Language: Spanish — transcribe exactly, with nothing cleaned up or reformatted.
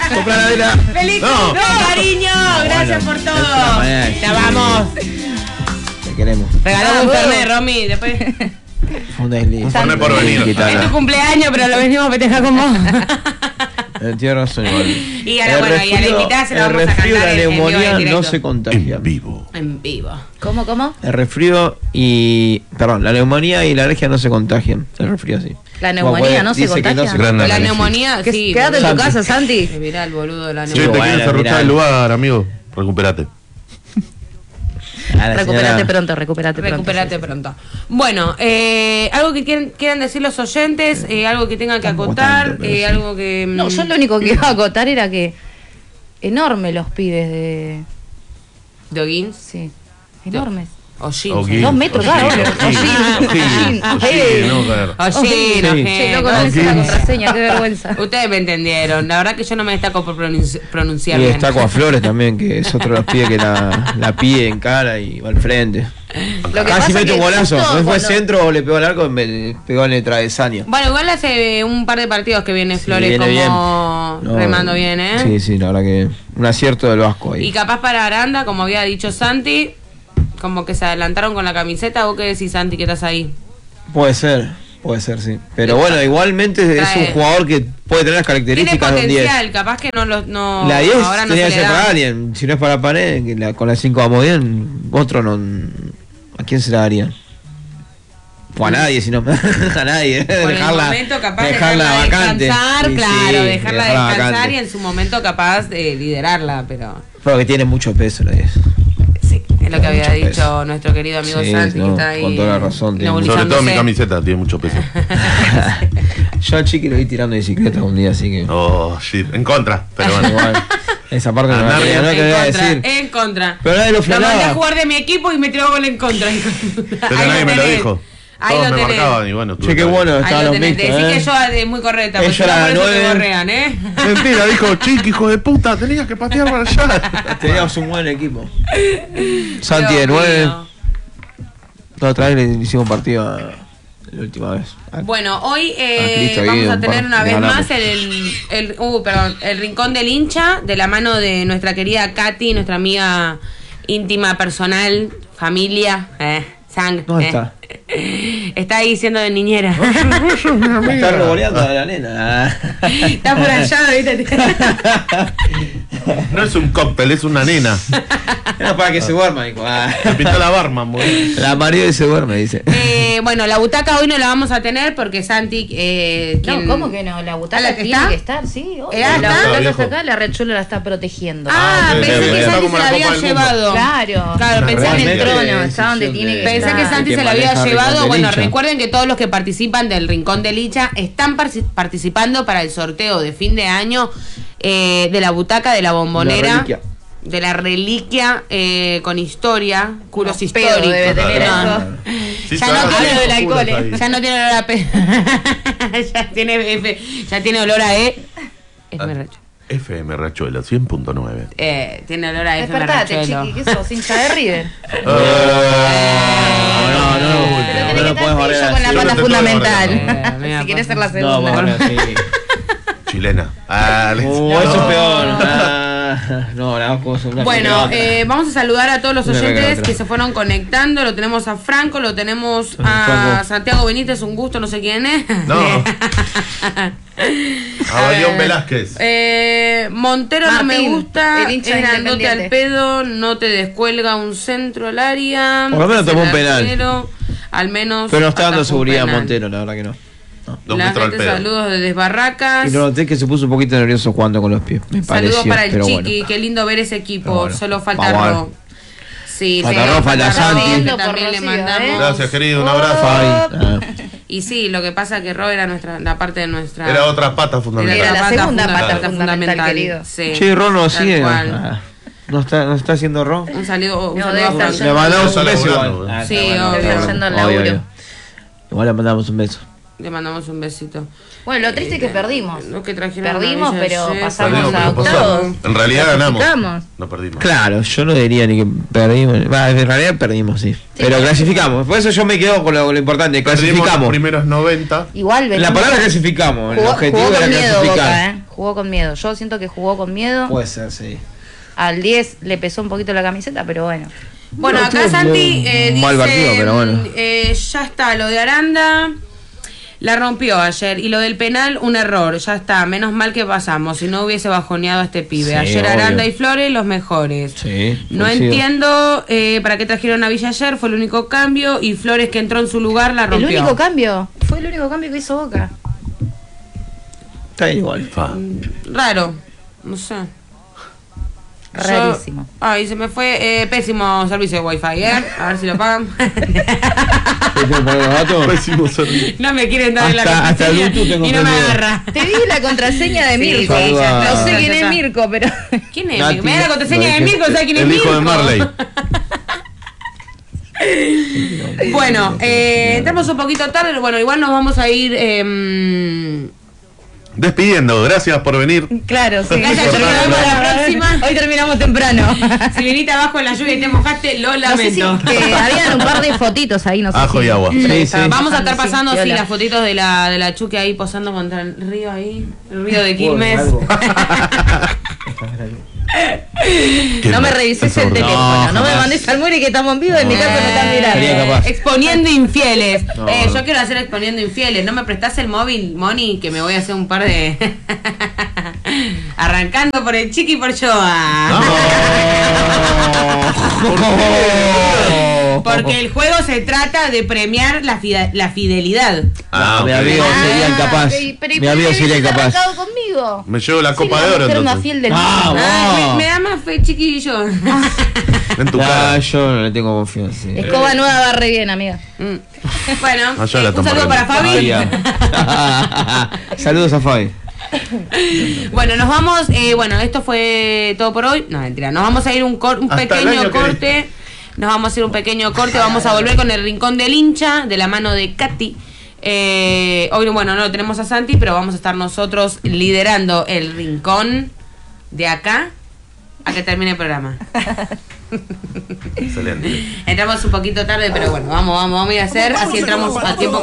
Compra la vela. ¡Feliz No. cumple, cariño! No, Gracias bueno, por es una todo. manera de Ya decir. vamos. Te queremos. Regalamos un Fernet, Romy. Después. Fue un desliz. Un Fernet por venir. Es tu cumpleaños, pero lo venimos a festejar con vos. Eh, Tienes razón, igual. Y ahora, bueno, y a la invitada se la el vamos a resfrío y cantar la en- en vivo y en neumonía directo. no se contagian. En vivo. En vivo. ¿Cómo, cómo? El resfrío y... Perdón, la neumonía y la alergia no se contagian. El resfrío sí. La neumonía no se Dice que contagia. se Gran La análisis. neumonía, Que- sí. Quédate en tu Santi. casa, Santi. Mirá el boludo de la Che, Sí, te neumonía. bueno, quieren cerruchar mirá. el lugar, amigo. Recuperate. Ah, la Recupérate señora- pronto, recupérate pronto. Recuperate sí, sí. pronto. Bueno, eh, algo que quieran, quieran decir los oyentes, eh, algo que tengan que Tampoco acotar, tanto, pero eh, sí. algo que... mm, No, yo lo único que iba a acotar era que enorme los pibes de... ¿De O'Higgins? Sí, enormes. O'Higgins. O'Higgins. Dos metros, claro. O'Higgins, O'Higgins, O'Higgins, O'Higgins. O'Higgins, no, claro. O'Higgins, Sí. Che, loco, O'Higgins. no es la contraseña, qué vergüenza. Ustedes me entendieron. La verdad que yo no me destaco por pronunci- pronunciar Y bien. destaco a Flores también, que es otro de los pibes que la, la pide en cara y va al frente. Lo que Casi pasa mete que un golazo. justo No fue cuando- centro o le pegó al arco, me pegó en el travesaño. Bueno, igual hace un par de partidos que viene Sí, Flores viene como bien. No, remando bien, ¿eh? Sí, sí, la verdad que un acierto del Vasco ahí. Y capaz para Aranda, como había dicho Santi, como que se adelantaron con la camiseta. ¿Vos qué decís, Santi, que estás ahí? Puede ser, puede ser, sí. Pero bueno, igualmente es Trae- un jugador que puede tener las Tiene características de un diez. potencial, capaz que no lo... No, La diez ahora no tenía se que le ser da. para alguien. Si no es para Pared, que la- con la cinco vamos bien, otro no... ¿A quién se la darían? O a nadie, si no... a nadie. Por dejarla, el momento capaz dejarla dejarla vacante. descansar, Sí, claro, sí, dejarla, descansar vacante. y en su momento capaz de liderarla, pero Pero que tiene mucho peso la diez. sí, es lo que había Mucho dicho peso. nuestro querido amigo Sí, Santi, no, que está ahí con toda la razón, tiene mucho- Sobre todo mi nebulizándose. camiseta tiene mucho peso. Yo al Chiqui lo vi tirando bicicleta un día, así que... Oh, shit. En contra. Pero bueno. Igual, esa parte no la Andar quería, no la En quería contra, decir. en contra. Pero nadie lo Lo mandé a frenaba. jugar de mi equipo y me tiró gol en contra. Pero Ahí nadie me lo tenés. dijo. Ahí Todos lo me tenés. marcaban y bueno. Che, qué tuve- bueno Ahí estaban lo los tenés. mixtos, Decí ¿eh? que yo es muy correcta, porque Ella si no era por eso te nueve. gorrean, ¿eh? Mentira, dijo, chiqui, hijo de puta, tenías que patear para allá. Teníamos un buen equipo. Santi de Dios nueve. mío. La otra vez le hicimos partido a- la última vez. A- Bueno, hoy eh, Ah, Cristo, vamos Guido, a tener pa, una vez ganamos. más el, el, uh, perdón, el Rincón del Hincha, de la mano de nuestra querida Katy, nuestra amiga íntima, personal, familia, eh, sangre. ¿Dónde eh. está? Está ahí siendo de niñera. Me está revoleando a la nena. Está por allá, ¿viste? No es un cóctel, es una nena. Era para que se duerma, dijo. Ah. Se pintó la barman, boludo. La marido y se duerme, dice. Eh, bueno, la butaca hoy no la vamos a tener porque Santi... Eh, No, quien- ¿cómo que no? La ¿Ah, butaca la que tiene está? que estar, sí. obvio. ¿Eh, ah, La está? butaca Viejo. está acá, la Red Chula la está protegiendo. Ah, sí, pensé sí, que está Santi como se la la Copa había del Mundo. llevado. Claro. Claro, pensé Está en el Realmente, trono, decisión está donde de- tiene que Pensé estar. que Santi que se la había maneja llevado. Rincón del Bueno, Hincha. recuerden que todos los que participan del Rincón del Hincha están parci- participando para el sorteo de fin de año eh, de la butaca de la bombonera. La reliquia. De la reliquia eh, con historia, culos Unos pedos históricos. debe tener No. eso. Sí, Ya se no agarra tiene los del oscuros alcohol, ahí. Ya no tiene olor a pe... ya tiene F, ya tiene olor a E. Es mi racho. F M Rachuelo, cien punto nueve. Eh, tiene olor a F. Despertate, Rachuelo. chiqui, ¿qué sos? ¿Hincha de River? No, no, no. Pero No tenés lo que podemos estar bardear bello con la así. Yo no pata te puedo fundamental. bardear, no. Si quieres ser la No, segunda. bueno, sí. Chilena. Ah, le- Uh, eso es peor. Ah, no, la cosa una Bueno, otra. eh, vamos a saludar a todos los Una oyentes regla otra. que se fueron conectando. Lo tenemos a Franco, lo tenemos a Franco. Santiago Benítez, un gusto, no sé quién es. No. A Balión ver. Velázquez. Eh, Montero no me Martín, gusta, el hincha es grandote al Independiente. pedo, no te descuelga un centro al área. Por lo menos tomó un penal. Delantero, Al menos. Pero no está dando atajó un seguridad penal. Montero, la verdad que no. Dos La metros al gente, pedo. saludos desde Barracas. Y lo noté que se puso un poquito nervioso jugando con los pies. Me Saludos pareció, para el pero Chiqui, bueno. qué lindo ver ese equipo. Pero bueno, Solo falta vamos a ver. Ro. Sí, Falta sí, Ro, falta Santi. que Por también le Rocío, mandamos. ¿eh? Gracias, querido, un abrazo. Ay, ah. Y sí, lo que pasa es que Ro era nuestra, la parte de nuestra. Era otra pata Era fundamental. la segunda pata fundamental, fundamental, querido. Sí, Che, Ron no tal sigue. cual. Ah, ¿No está, no está haciendo Ron? Un saludo, un No, saludo debe a estar Franco. Le mandamos un Está beso laburando, igual. eh. Ah, Sí, está bueno, obvio. está bueno. Yendo al Obvio, laburo. obvio. Igual le mandamos un beso. Le mandamos un besito. Bueno, lo triste es que perdimos. Lo que trajeron Perdimos, una bella pero yeta. pasamos Perdimos, a pero pasamos. octavos. En realidad ganamos. Clasificamos. No perdimos. Claro, yo no diría ni que perdimos. Va, en realidad perdimos, sí. Pero clasificamos. Por eso yo me quedo con lo, con lo importante. Perdimos los Clasificamos. primeros noventa. Igual La venimos- palabra clasificamos. El jugó, objetivo jugó era con miedo clasificar. Boca, ¿eh? Jugó jugó con miedo. Yo siento que jugó con miedo. Puede ser, sí. Al diez le pesó un poquito la camiseta, pero bueno. Bueno, No, acá tuvo Santi un eh, mal dice, partido, pero bueno. eh, ya está, lo de Aranda la rompió ayer y lo del penal un error, ya está, menos mal que pasamos, si no hubiese bajoneado a este pibe. Sí, ayer obvio. Aranda y Flores los mejores. Sí, No coincido. entiendo eh, para qué trajeron a Villa ayer, fue el único cambio y Flores que entró en su lugar la El rompió. único cambio, fue el único cambio que hizo Boca. Está bien igual. Fa. Raro, no sé. Rarísimo. Yo- Ay, se me fue eh, pésimo servicio de wifi, ¿eh? A ver si lo pagan. ¿Te tengo que poner los datos? Pésimo servicio. No me quieren dar la Hasta- hasta el contraseña Bluetooth tengo y no me prendido. agarra. Te di la contraseña de Sí, Mirko. sí, ya está. No sé quién Ya es está. Mirko, pero. ¿Quién es? Nati, Mirko? Me da la contraseña lo de dije. Mirko, ¿sabes quién es El Mirko? hijo de Marley. Bueno, eh, entramos un poquito tarde. Bueno, igual nos vamos a ir. Eh, Despidiendo, gracias por venir. Claro, sí. Gracias, nos vemos la próxima. Hoy terminamos temprano. si viniste abajo en la lluvia y te mojaste, lo No sé si, lamento. que habían un par de fotitos ahí, no sé. Ajo si- y agua. Sí, sí. estaban Vamos a estar pasando pasando, sí, piola. las fotitos de la de la Chucky ahí posando contra el río ahí, el río de Quilmes. No me revises el teléfono, No, no, me jamás. mandes al muere que estamos en vivo, en mi casa me están Sería mirando. capaz. Exponiendo infieles. No. Eh, yo quiero hacer exponiendo infieles. ¿No me prestás el móvil, Moni? Que me voy a hacer un par de. Arrancando por el Chiqui y por Joa. Porque el juego se trata de premiar la, fida- la fidelidad. Ah, mi ok. amigo sería incapaz. Pero- pero ¿y Mi por amigo qué sería hubieses incapaz. arrancado conmigo? Me llevo la Sí, copa la de oro mujer más entonces. fiel del Ah, mundo. Ay, Oh. me, me da más fe Chiqui y yo. En tu No, cara. yo no le tengo confianza. sí. Escoba nueva va re bien, amiga. Mm. Bueno, Allá eh, la un tomo saludo re para bien. Fabi. Ah, ya. Saludos a Fabi. Bueno, nos vamos. Eh, bueno, esto fue todo por hoy. No, mentira. Nos vamos a ir un, cor- un Hasta el pequeño año que corte. Nos vamos a ir un pequeño corte. Vamos a volver con el rincón del hincha de la mano de Katy. Eh, hoy, bueno, no lo tenemos a Santi, pero vamos a estar nosotros liderando el rincón de acá a que termine el programa. Excelente. Entramos un poquito tarde, pero bueno, vamos, vamos, vamos a ir a hacer. Así entramos a tiempo.